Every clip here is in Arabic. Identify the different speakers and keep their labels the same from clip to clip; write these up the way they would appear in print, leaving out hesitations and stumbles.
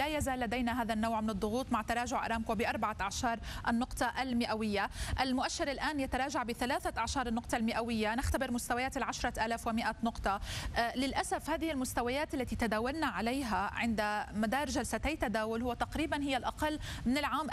Speaker 1: لا يزال لدينا هذا النوع من الضغوط مع تراجع أرامكو ب14 النقطة المئوية. المؤشر الآن يتراجع ب13 النقطة المئوية، نختبر مستويات 10,100 نقطة. للأسف هذه المستويات التي تداولنا عليها عند مدار جلستي تداول هو تقريبا هي الأقل من العام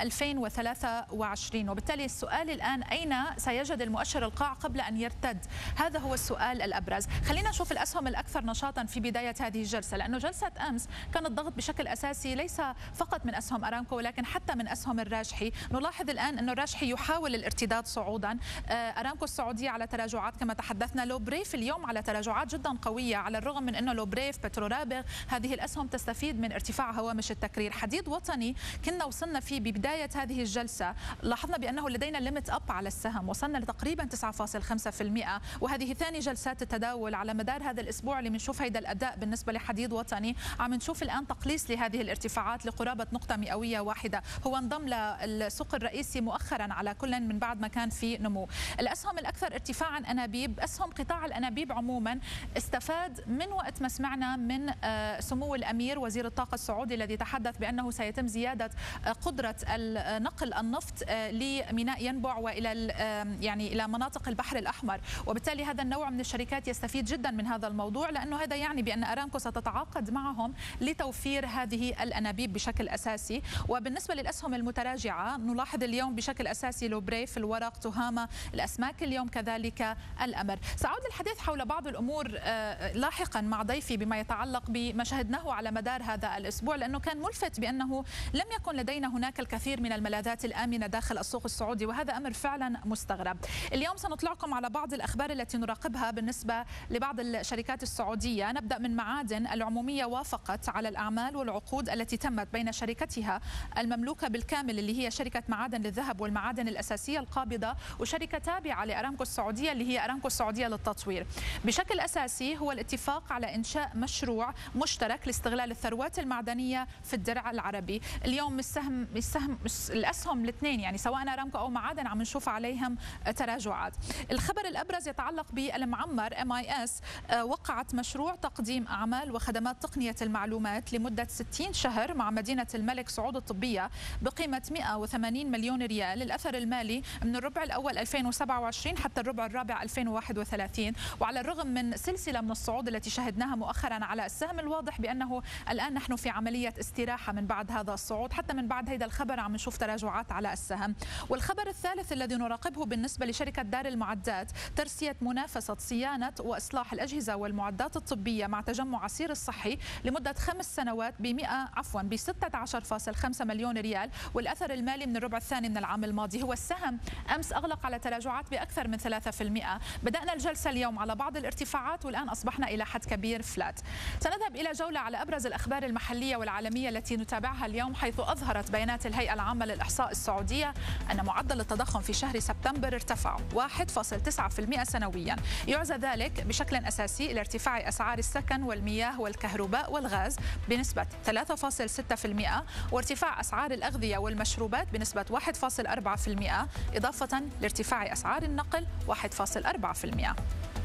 Speaker 1: 2023، وبالتالي السؤال الآن أين سيجد المؤشر القاع قبل أن يرتد؟ هذا هو السؤال الأبرز. خلينا نشوف الأسهم الأكثر نشاطا في بداية هذه الجلسة، لأنه جلسة أمس كان الضغط بشكل أساسي ليس فقط من أسهم أرامكو ولكن حتى من أسهم الراجحي. نلاحظ الآن أن الراجحي يحاول الارتداد صعودا، أرامكو السعودية على تراجعات كما تحدثنا، لو بريف اليوم على تراجعات جدا قوية، على الرغم من أنه لو بريف بترورابغ هذه الأسهم تستفيد من ارتفاع هوامش التكرير. حديد وطني كنا وصلنا فيه ببداية هذه الجلسة، لاحظنا بأنه لدينا ليميت أب على السهم، وصلنا لتقريبا 9.5%، وهذه ثاني جلسات التداول على مدار هذا الأسبوع اللي بنشوف هيدا الأداء بالنسبة لحديد وطني. عم نشوف الآن تقليص لهذه الارتفاعات لقرابة نقطة مئوية واحدة. هو انضم للسوق الرئيسي مؤخرا على كل من بعد ما كان في نمو. الأسهم الأكثر ارتفاعا أنابيب، أسهم قطاع الأنابيب عموما استفاد من وقت ما سمعنا من سمو الأمير وزير الطاقة السعودي الذي تحدث بأنه سيتم زيادة قدرة نقل النفط لميناء ينبع وإلى إلى مناطق البحر الأحمر، وبالتالي هذا النوع من الشركات يستفيد جدا من هذا الموضوع، لأنه هذا يعني بأن أرامكو ستتعاقد معهم لتوفير هذه الأنابيب بشكل أساسي. وبالنسبة للأسهم المتراجعة نلاحظ اليوم بشكل أساسي لوبريف، الورق، تهامة، الأسماك اليوم كذلك الأمر. سأعود للحديث حول بعض الأمور لاحقا مع ضيفي بما يتعلق بما شاهدناه على مدار هذا الأسبوع، لأنه كان ملفت بأنه لم يكن لدينا هناك الكثير من الملاذات الآمنة داخل السوق السعودي، وهذا أمر فعلا مستغرب. اليوم سنطلعكم على بعض الأخبار التي نراقبها بالنسبة لبعض الشركات السعودية. نبدأ من معادن. العمومية وافقت على الأعمال والعقود التي تمت بين شركتها المملوكة بالكامل اللي هي شركة معادن للذهب والمعادن الأساسية القابضة، وشركة تابعة لأرامكو السعودية اللي هي أرامكو السعودية للتطوير. بشكل أساسي هو الاتفاق على إنشاء مشروع مشترك لاستغلال الثروات المعدنية في الدرع العربي. اليوم الأسهم الاثنين يعني سواء أرامكو أو معادن عم نشوف عليهم تراجعات. الخبر الأبرز يتعلق بالمعمر. MIS وقعت مشروع تقديم أعمال وخدمات تقنية المعلومات لمدة 60 شهر مع مدينة الملك سعود الطبية بقيمة 180 مليون ريال. الأثر المالي من الربع الأول 2027 حتى الربع الرابع 2031، وعلى الرغم من سلسلة من الصعود التي شهدناها مؤخرا على السهم، الواضح بأنه الآن نحن في عملية استراحة من بعد هذا الصعود. حتى من بعد هذا الخبر عم نشوف تراجعات على السهم. والخبر الثالث الذي نراقبه بالنسبة لشركة دار المعدات، ترسية منافسة صيانة وإصلاح الأجهزة والمعدات الطبية مع تجمع عسير الصحي لمدة 5 سنوات ب 16.5 مليون ريال، والأثر المالي من الربع الثاني من العام الماضي. هو السهم أمس أغلق على تراجعات بأكثر من 3%. بدأنا الجلسة اليوم على بعض الارتفاعات والآن أصبحنا إلى حد كبير فلات. سنذهب إلى جولة على أبرز الأخبار المحلية والعالمية التي نتابعها اليوم، حيث أظهرت بيانات الهيئة العامة للإحصاء السعودية أن معدل التضخم في شهر سبتمبر ارتفع 1.9% سنويا. يعزى ذلك بشكل أساسي إلى ارتفاع أسعار السكن والمياه والكهرباء والغاز بنسبة 3.6%، وارتفاع أسعار الأغذية والمشروبات بنسبة 1.4%، إضافة لارتفاع أسعار النقل 1.4%.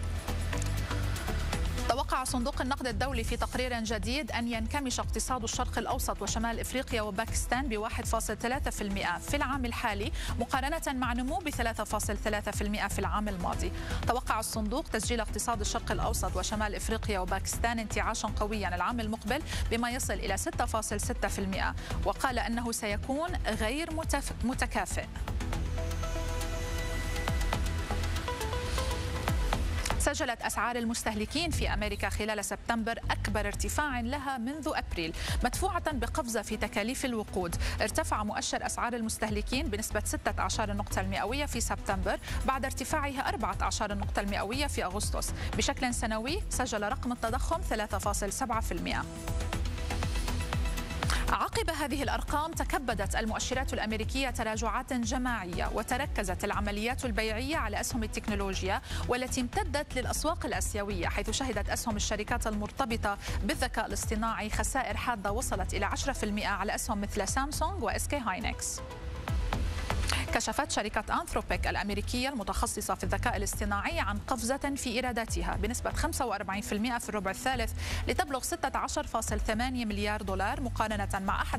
Speaker 1: توقع صندوق النقد الدولي في تقرير جديد أن ينكمش اقتصاد الشرق الأوسط وشمال إفريقيا وباكستان ب1.3% في العام الحالي، مقارنة مع نمو ب3.3% في العام الماضي. توقع الصندوق تسجيل اقتصاد الشرق الأوسط وشمال إفريقيا وباكستان انتعاشا قويا العام المقبل بما يصل إلى 6.6%، وقال أنه سيكون غير متكافئ. سجلت أسعار المستهلكين في أمريكا خلال سبتمبر أكبر ارتفاع لها منذ أبريل، مدفوعة بقفزة في تكاليف الوقود. ارتفع مؤشر أسعار المستهلكين بنسبة 16 نقطة المئوية في سبتمبر بعد ارتفاعها 14 نقطة المئوية في أغسطس. بشكل سنوي سجل رقم التضخم 3.7%. عقب هذه الأرقام تكبدت المؤشرات الأمريكية تراجعات جماعية، وتركزت العمليات البيعية على أسهم التكنولوجيا والتي امتدت للأسواق الآسيوية، حيث شهدت أسهم الشركات المرتبطة بالذكاء الاصطناعي خسائر حادة وصلت إلى 10% على أسهم مثل سامسونج وإسكي هاينكس. كشفت شركة أنثروبيك الأمريكية المتخصصة في الذكاء الاصطناعي عن قفزة في إيراداتها بنسبة 45% في الربع الثالث لتبلغ 16.8 مليار دولار، مقارنة مع